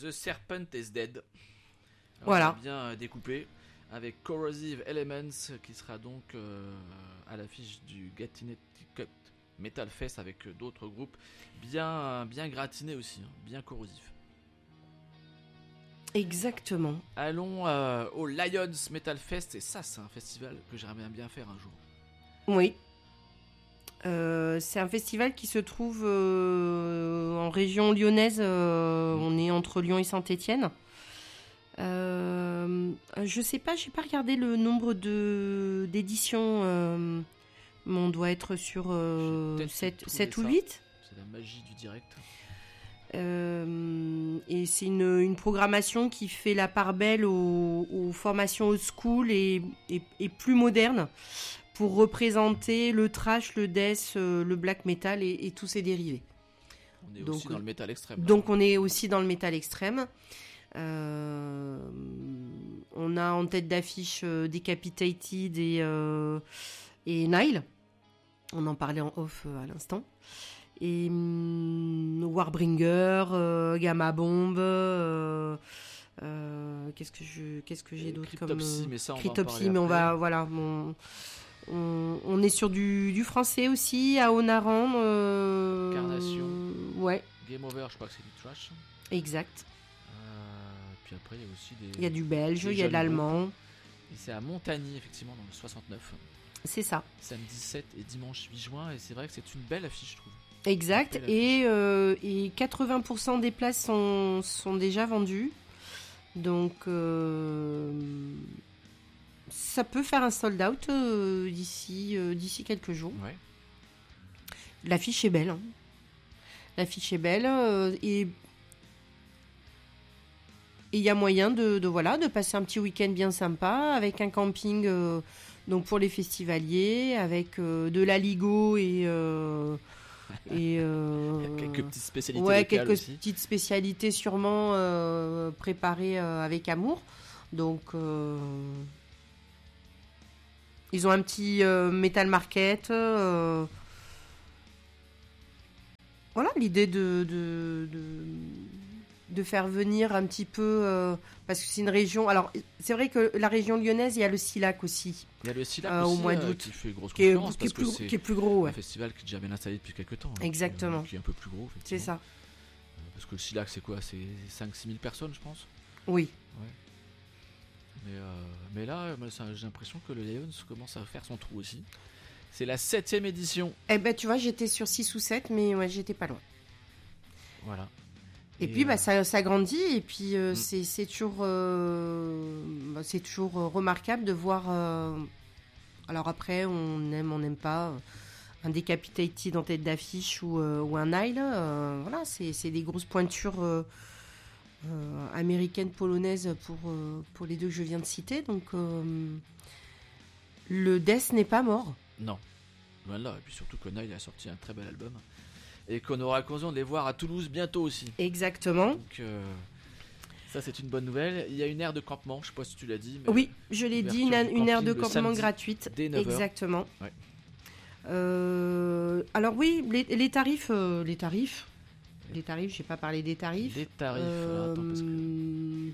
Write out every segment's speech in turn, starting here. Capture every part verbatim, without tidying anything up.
The Serpent is Dead. Alors, Voilà. on a bien euh, découpé avec Corrosive Elements qui sera donc euh, à l'affiche du Gatineau Metal Fest avec d'autres groupes bien, bien gratinés aussi, hein, bien corrosifs. Exactement. Allons euh, au Lions Metal Fest, et ça c'est un festival que j'aimerais bien faire un jour. Oui. Euh, c'est un festival qui se trouve euh, en région lyonnaise. Euh, mmh. On est entre Lyon et Saint-Étienne. Euh, je sais pas, j'ai pas regardé le nombre de d'éditions. Euh, mais on doit être sur euh, sept ou huit. C'est la magie du direct. Euh, et c'est une, une programmation qui fait la part belle aux, aux formations old school et, et, et plus modernes pour représenter le thrash, le death, euh, le black metal et, et tous ses dérivés. On est donc, aussi dans le métal extrême. Là. Donc on est aussi dans le métal extrême. Euh, on a en tête d'affiche euh, Decapitated et, euh, et Nile. On en parlait en off euh, à l'instant. Et hum, Warbringer, euh, Gamma Bomb, euh, euh, qu'est-ce que je, qu'est-ce que j'ai d'autre comme Cryptopsy, mais ça on Cryptopsy, va en mais on va, après. voilà, bon, on, on est sur du, du français aussi, à Onaran. Euh, Carnation. Ouais. Game Over, je crois que c'est du trash. Exact. Euh, puis après il y a aussi des. Il y a du belge, il y a de l'allemand. Et c'est à Montagny effectivement dans le soixante-neuf. C'est ça. Samedi sept et dimanche huit juin, et c'est vrai que c'est une belle affiche, je trouve. Exact, et, euh, et quatre-vingts pour cent des places sont, sont déjà vendues. Donc, euh, ça peut faire un sold out euh, d'ici, euh, d'ici quelques jours. Ouais. L'affiche est belle. Hein. L'affiche est belle euh, et il y a moyen de, de, voilà, de passer un petit week-end bien sympa avec un camping euh, donc pour les festivaliers, avec euh, de l'aligot et... Euh, et euh, quelques petites spécialités ouais, locales quelques aussi. petites spécialités sûrement euh, préparées euh, avec amour. Donc euh, ils ont un petit euh, metal market. Euh, voilà, l'idée de, de, de, de faire venir un petit peu euh, parce que c'est une région. Alors c'est vrai que la région lyonnaise, il y a le Silac aussi. Il y a le Silac euh, aussi, au mois euh, d'août qui fait grosse qui est, concurrence qui est parce plus, que c'est qui est plus gros, ouais. un festival qui est déjà bien installé depuis quelques temps. Exactement. Qui, qui est un peu plus gros. C'est ça. Parce que le Silac, c'est quoi? C'est cinq à six mille personnes, je pense. Oui. Ouais. Mais, euh, mais là, j'ai l'impression que le Lions commence à faire son trou aussi. C'est la septième édition. Eh ben, tu vois, j'étais sur six ou sept, mais ouais, j'étais pas loin. Voilà. Et, et puis, euh... bah, ça, ça grandit, et puis euh, mm. c'est, c'est toujours, euh, bah, c'est toujours remarquable de voir. Euh... Alors après, on aime, on n'aime pas. Un Decapitated en tête d'affiche ou, euh, ou un Nile. Euh, voilà, c'est, c'est des grosses pointures euh, euh, américaines, polonaises pour, euh, pour les deux que je viens de citer. Donc, euh, le Death n'est pas mort. Non. Loin de là. Et puis surtout que Nile a sorti un très bel album. Et qu'on aura l'occasion de les voir à Toulouse bientôt aussi. Exactement. Donc, euh, ça, c'est une bonne nouvelle. Il y a une aire de campement, je sais pas si tu l'as dit. Mais oui, je l'ai dit, une, une aire de campement gratuite. Dès neuf heures. Exactement. Ouais. Euh, alors oui, les, les tarifs, euh, les tarifs, les tarifs. J'ai pas parlé des tarifs. Les tarifs. Euh, attends, parce que...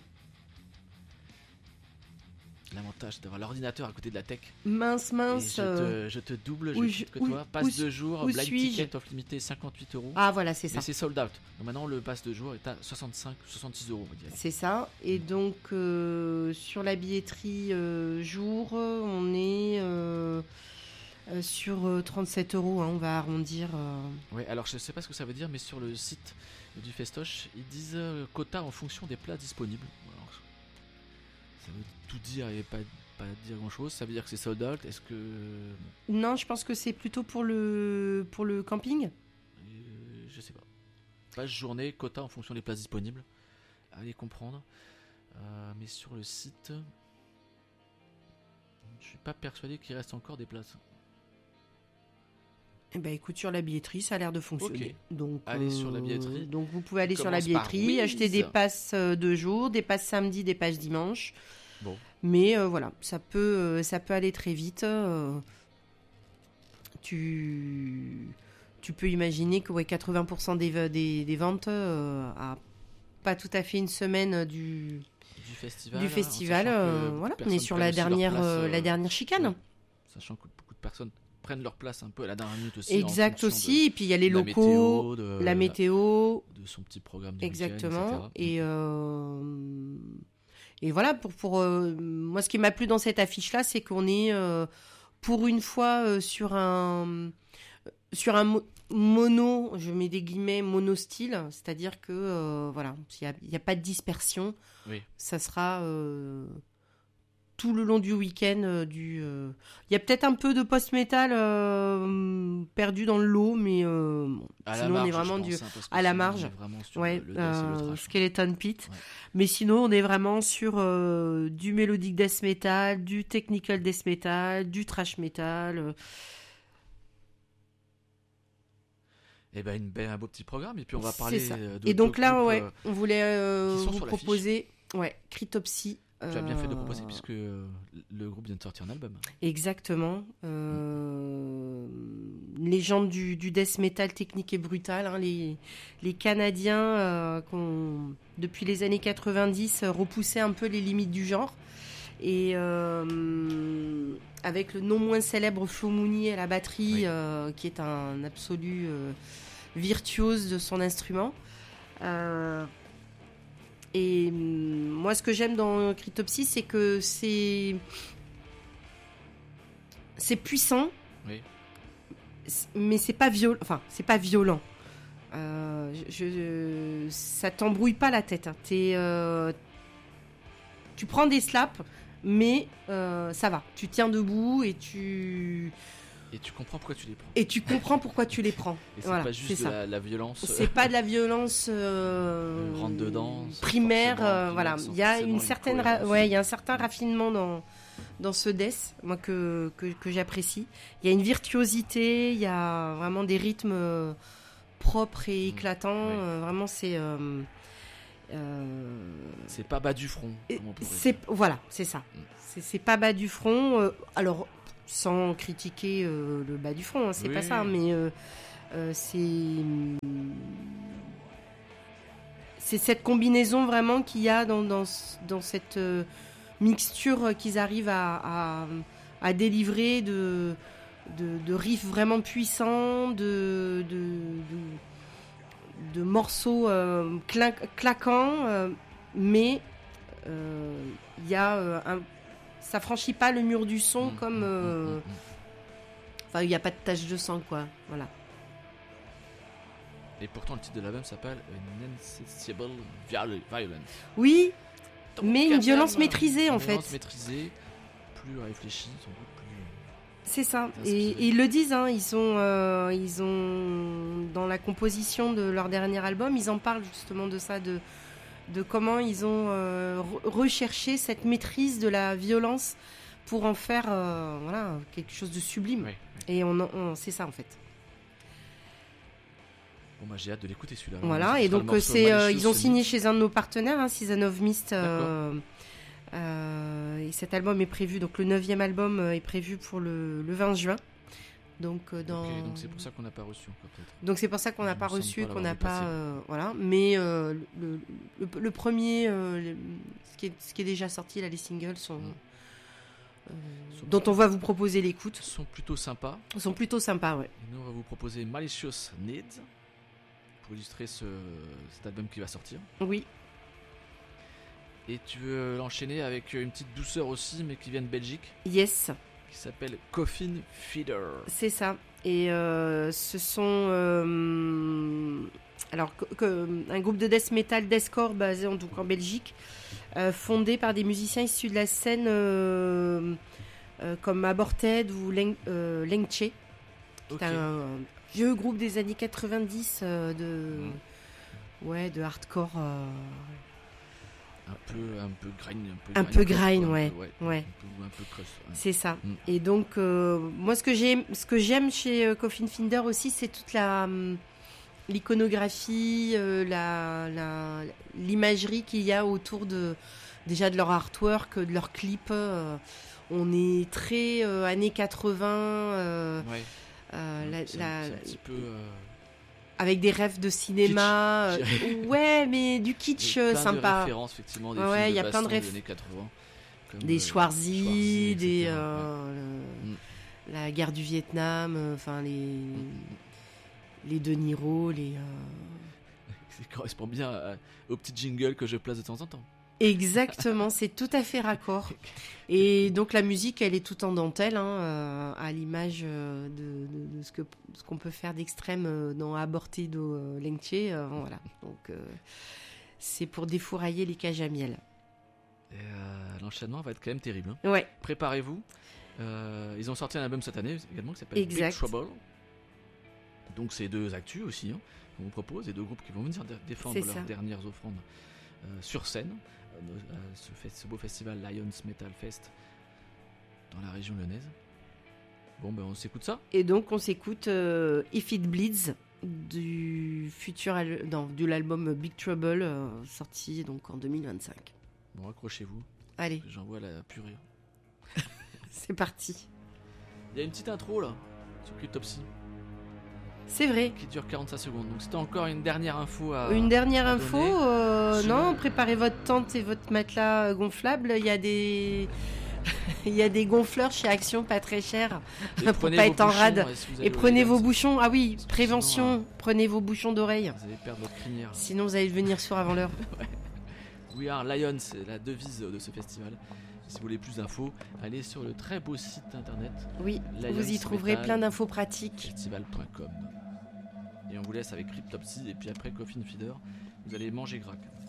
L'avantage d'avoir l'ordinateur à côté de la tech. Mince, mince. Et je, te, je te double, je je, que où, toi. Passe de jour, blind ticket off limité cinquante-huit euros. Ah voilà, c'est ça. Mais c'est sold out. Donc maintenant, le pass de jour est à soixante-cinq, soixante-six euros, on va dire. C'est ça. Et donc, euh, sur la billetterie euh, jour, on est euh, euh, sur euh, trente-sept euros. Hein, on va arrondir. Euh... Oui, alors je sais pas ce que ça veut dire, mais sur le site du Festoche, ils disent euh, quota en fonction des plats disponibles. Alors, ça veut tout dire et pas, pas dire grand chose. Ça veut dire que c'est sold out. Est-ce que. Non, je pense que c'est plutôt pour le, pour le camping. Euh, je sais pas. Page journée, quota en fonction des places disponibles. Allez comprendre. Euh, mais sur le site. Je suis pas persuadé qu'il reste encore des places. Eh ben écoute, sur la billetterie, ça a l'air de fonctionner. Okay. Donc, allez euh, sur la billetterie. Donc vous pouvez aller sur la billetterie, acheter des passes de jour, des passes samedi, des passes dimanche. Bon. Mais euh, voilà, ça peut, euh, ça peut aller très vite. Euh, tu, tu peux imaginer que ouais, quatre-vingts pour cent des, des, des ventes euh, à pas tout à fait une semaine du, du festival. Du hein, festival euh, voilà, on est sur la dernière, place, euh, la dernière chicane. Ouais, sachant que beaucoup de personnes prennent leur place un peu à la dernière minute aussi. Exact aussi, de, et puis il y a les locaux, météo, de, la météo, de son petit programme du exactement, week-end, et cetera. Et, euh, et voilà, pour, pour euh, moi ce qui m'a plu dans cette affiche-là, c'est qu'on est euh, pour une fois euh, sur un, sur un mo- mono, je mets des guillemets, mono-style, c'est-à-dire que euh, voilà, il n'y a, a pas de dispersion, oui. Ça sera... Euh, tout le long du week-end. Euh, du, euh... Il y a peut-être un peu de post-metal euh, perdu dans le lot, mais euh, à sinon marge, on est vraiment pense, du... hein, à la marge. Ouais, le, le euh, le Skeleton Pit. Ouais. Mais sinon, on est vraiment sur euh, du melodic death metal, du technical death metal, du thrash metal. Euh... Eh ben, une belle, un beau petit programme. Et puis on va parler de. Et donc là, groupes, ouais, euh, on voulait euh, vous proposer, ouais, Cryptopsy. Tu as bien fait de proposer puisque euh, le groupe vient de sortir un album. Exactement. Euh, mmh. Légende du, du death metal technique et brutal. Hein, les, les Canadiens, euh, qu'on, depuis les années quatre-vingt-dix, repoussaient un peu les limites du genre. Et euh, avec le non moins célèbre Flo Mooney à la batterie, oui. euh, qui est un absolu euh, virtuose de son instrument. Euh, Et moi, ce que j'aime dans Cryptopsy, c'est que c'est c'est puissant, oui. mais c'est pas violent. Enfin, c'est pas violent. Euh, je, je, ça t'embrouille pas la tête. Hein. T'es, euh, tu prends des slaps, mais euh, ça va. Tu tiens debout et tu. Et tu comprends pourquoi tu les prends. Et tu comprends pourquoi tu les prends. Et c'est voilà, pas juste c'est de la, la violence. C'est pas de la violence euh, rentre dedans. Primaire, euh, voilà. Il y a une certaine, une ra- ouais, il y a un certain raffinement dans dans ce death, moi que que, que j'apprécie. Il y a une virtuosité, il y a vraiment des rythmes euh, propres et éclatants. Oui. Euh, vraiment, c'est. Euh, euh, c'est pas bas du front. C'est voilà, c'est ça. Mm. C'est, c'est pas bas du front. Euh, alors. Sans critiquer euh, le bas du front, hein, c'est oui. pas ça, mais euh, euh, c'est c'est cette combinaison vraiment qu'il y a dans, dans, dans cette euh, mixture qu'ils arrivent à, à, à délivrer de, de, de riffs vraiment puissants, de, de, de, de morceaux euh, cla- claquants, euh, mais il euh, y a euh, un ça franchit pas le mur du son mmh, comme euh... mmh, mmh. Enfin il n'y a pas de tache de sang quoi, voilà. Et pourtant le titre de l'album s'appelle An Insatiable Violence. Oui. Donc, mais une violence maîtrisée une en violence fait. Une violence maîtrisée, plus réfléchie, sans doute plus. C'est ça. Et, et ils le disent hein, ils sont euh, ils ont dans la composition de leur dernier album, ils en parlent justement de ça, de de comment ils ont euh, recherché cette maîtrise de la violence pour en faire euh, voilà, quelque chose de sublime. Oui, oui. Et on, on, c'est ça en fait. Bon, bah, j'ai hâte de l'écouter celui-là. Voilà, et donc c'est, euh, ils ont signé chez un de nos partenaires, hein, Season of Mist. Euh, euh, et cet album est prévu, donc le neuvième album est prévu pour le, le vingt juin. Donc, dans... okay, donc c'est pour ça qu'on n'a pas reçu encore peut-être. Donc c'est pour ça qu'on n'a pas reçu, pas qu'on n'a pas, euh, voilà. Mais euh, le, le, le premier, euh, le, ce, qui est, ce qui est déjà sorti là, les singles sont, mmh. euh, sont dont on va vous proposer l'écoute. Sont plutôt sympas. Sont plutôt sympas, ouais. Et nous on va vous proposer Malicious Needs pour illustrer ce, cet album qui va sortir. Oui. Et tu veux l'enchaîner avec une petite douceur aussi, mais qui vient de Belgique. Yes. Qui s'appelle Coffin Feeder. C'est ça. Et euh, ce sont euh, alors que, que, un groupe de death metal, deathcore basé en, donc en Belgique, euh, fondé par des musiciens issus de la scène euh, euh, comme Aborted ou Leng, euh, Lengche. Okay. C'est un, un vieux groupe des années quatre-vingt-dix euh, de mmh. ouais de hardcore. Euh, Un peu, un peu grind, un peu, un grind, peu grind, ouais, un peu, ouais, ouais. Un peu, un peu creuse, ouais. C'est ça. Mm. Et donc, euh, moi, ce que j'aime, ce que j'aime chez euh, Coffin Finder aussi, c'est toute la um, l'iconographie, euh, la, la, l'imagerie qu'il y a autour de déjà de leur artwork, de leurs clips. Euh, on est très euh, années quatre-vingts. Euh, ouais. euh, ouais, la, c'est, la, c'est un petit peu. Euh... avec des rêves de cinéma. Kitsch. euh, ouais, mais du kitsch Et euh, plein sympa. de références, effectivement, des Ouais, films il de y a plein de baston réf- des années quatre-vingts. Comme, Des euh, Schwarzy, Schwarzy, des et cetera. euh, Ouais. le- la guerre du Vietnam, euh, enfin les Mm. les De Niro, les euh, Ça correspond bien à- au petit jingle que je place de temps en temps. exactement, c'est tout à fait raccord. Et donc la musique, elle est toute en dentelle, hein, euh, à l'image euh, de, de- de ce que ce qu'on peut faire d'extrême euh, dans Abortido euh, Lenche. euh, voilà, donc euh, c'est pour défourailler les cages à miel. Et, euh, l'enchaînement va être quand même terrible. hein. Ouais, Préparez-vous. Euh, ils ont sorti un album cette année également qui s'appelle Exact. Big Trouble. Donc c'est deux actus aussi hein, qu'on vous propose, et deux groupes qui vont venir dé- défendre C'est leurs ça. dernières offrandes euh, sur scène euh, à ce, fe- ce beau festival Lions Metal Fest dans la région lyonnaise. Bon ben on s'écoute ça. et donc on s'écoute euh, If It Bleeds du futur al- non, de l'album Big Trouble euh, sorti donc en deux mille vingt-cinq. Bon accrochez-vous, Allez, j'envoie la purée. c'est parti. Il y a une petite intro là sur Cryptopsy C'est vrai. qui dure quarante-cinq secondes. Donc c'était encore une dernière info à Une dernière à info, donner. euh, Sinon- non, préparez votre tente et votre matelas euh, gonflable. Il y a des, il y a des gonfleurs chez Action, pas très cher, Et pour prenez pas vos être en bouchons, rade. et si vous allez Et au prenez vos Lions, bouchons. Ah oui, Parce que prévention. sinon, Prenez vos bouchons d'oreille. vous allez perdre votre crinière. Sinon, vous allez devenir sourd avant l'heure. We are Lions, c'est la devise de ce festival. Si vous voulez plus d'infos, allez sur le très beau site internet Oui, Lions vous y trouverez Metal plein d'infos pratiques. festival point com. Et on vous laisse avec Cryptopsy et puis après Coffin Feeder. Vous allez manger gras.